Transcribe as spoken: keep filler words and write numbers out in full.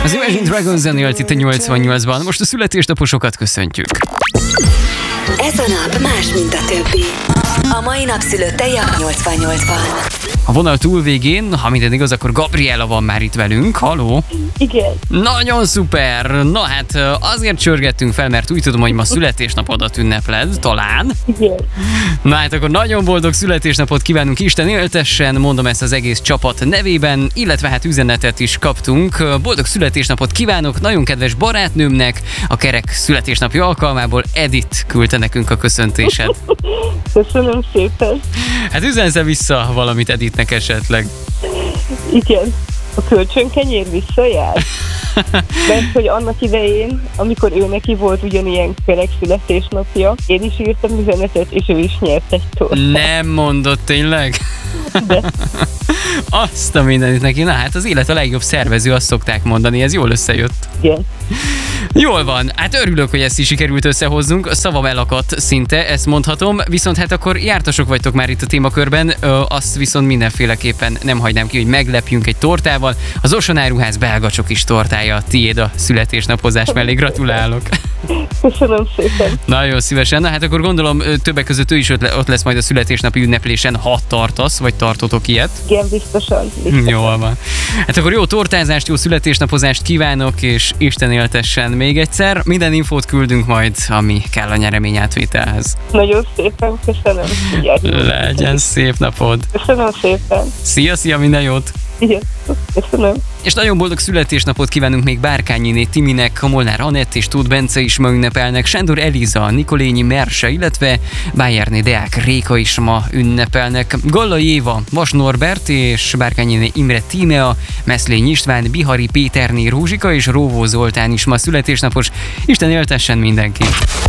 Az Imagine Dragons zenélt itt a nyolcvannyolcban, most a születésnaposokat köszöntjük. Ez a nap más, mint a többi. A mai nap szülöttei a nyolcvannyolcban. A vonal túlvégén, ha minden igaz, akkor Gabriela van már itt velünk. Haló? Igen. Nagyon szuper! Na hát azért csörgettünk fel, mert úgy tudom, hogy ma születésnapodat ünnepled, talán. Igen. Na hát akkor nagyon boldog születésnapot kívánunk, Isten éltessen, mondom ezt az egész csapat nevében, illetve hát üzenetet is kaptunk. Boldog születésnapot kívánok nagyon kedves barátnőmnek, a kerek születésnapja alkalmából Edith küldte nekünk a köszöntésed. Köszönöm szépen. Hát üzensz vissza valamit Edithnek esetleg? Igen. A kölcsönkenyér visszajár. Mert hogy annak idején, amikor ő neki volt ugyanilyen kerek születésnapja, én is írtam üzenetet, és ő is nyert egy tortát. Nem mondod tényleg? De. Azt a mindenit neki. Na hát az élet a legjobb szervező, azt szokták mondani, ez jól összejött. Igen. Jól van, hát örülök, hogy ezt is sikerült összehoznunk, a szavam elakadt szinte, ezt mondhatom, viszont hát akkor jártasok vagytok már itt a témakörben, ö, azt viszont mindenféleképpen nem hagynám ki, hogy meglepjünk egy tortával. Az Oson Áruház belga csokis tortája, tiéd a születésnapozás mellé, gratulálok. Köszönöm szépen. Nagyon szívesen, na hát akkor gondolom többek között ő is ott lesz majd a születésnapi ünneplésen, ha tartasz, vagy tartotok ilyet. Igen, biztosan. biztosan. Jól van. Hát akkor jó tortázást, jó születésnapozást kívánok, és Isten éltessen még egyszer. Minden infót küldünk majd, ami kell a nyeremény átvételhez. Nagyon szépen köszönöm. Figyelj. Legyen szép napod. Köszönöm szépen. Szia, szia, minden jót! Igen, köszönöm. És nagyon boldog születésnapot kívánunk még Bárkányiné Timinek, Molnár Anett és Tóth Bence is ma ünnepelnek, Sándor Eliza, Nikolényi Merse, illetve Bájerné Deák Réka is ma ünnepelnek. Gallai Éva, Vas Norbert és Bárkányiné Imre Tímea, Meszlény István, Bihari Péterné Rózsika és Róvó Zoltán is ma születésnapos. Isten éltessen mindenki!